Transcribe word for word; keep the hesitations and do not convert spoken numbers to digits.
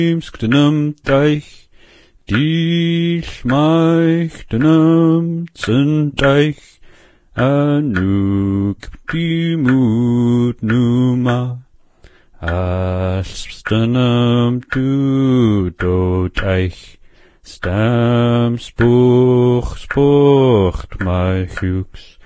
Imskdenum deich, Dill maechdenum deich, Anuk dimut numa, Aspstenum du deich, Stam spuch spucht my hooks,